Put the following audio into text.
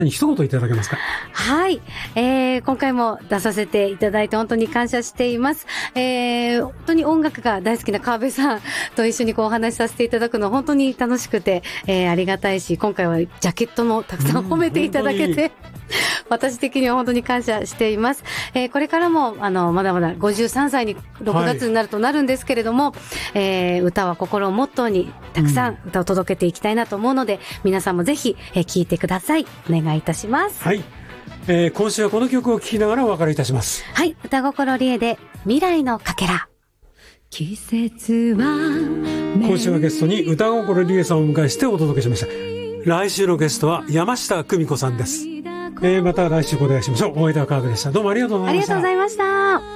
一言いただけますか？ はい、今回も出させていただいて本当に感謝しています。本当に音楽が大好きな川辺さんと一緒にお話しさせていただくの本当に楽しくて、ありがたいし、今回はジャケットもたくさん褒めていただけて、私的には本当に感謝しています。これからもまだまだ53歳に6月になるとなるんですけれども、歌は心をモットーにたくさん歌を届けていきたいなと思うので、皆さんもぜひ聴いてください。お願いいたします。 はい。今週はこの曲を聴きながらお別れいたします。 はい、歌心理恵で未来のかけら。季節は今週はゲストに歌心理恵さんをお迎えしてお届けしました。来週のゲストは山下久美子さんです。また来週お願いしましょう。大枝川辺でした。どうもありがとうございました。 ありがとうございました。